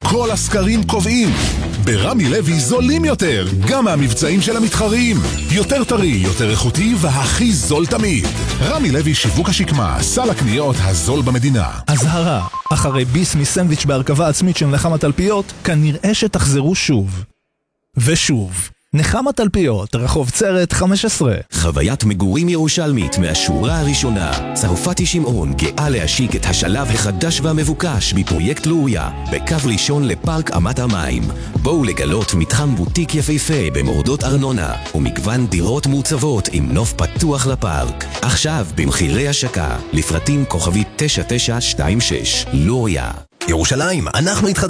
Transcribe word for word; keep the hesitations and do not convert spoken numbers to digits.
כל הסקרים קובעים. ברמי לוי זולים יותר, גם מהמבצעים של המתחרים. יותר טרי, יותר איכותי והכי זול תמיד. רמי לוי שיווק השקמה, סל הקניות הזול במדינה. הזהרה, אחרי ביס מסנדוויץ' בהרכבה עצמית של נחמה תלפיות, כנראה שתחזרו שוב. ושוב. נחמה תלפיות, רחוב צרת חמש עשרה. חוויית מגורים ירושלמית מהשורה הראשונה. צרפתי שמעון גאה להשיק את השלב החדש והמבוקש בפרויקט לוריה, בקו ראשון לפארק אמת המים. בואו לגלות מתחם בוטיק יפהפה במורדות ארנונה, ומגוון דירות מוצבות עם נוף פתוח לפארק. עכשיו במחירי השקה, לפרטים כוכבית תשע תשע שתיים שש. לוריה. ירושלים, אנחנו התחדשנו.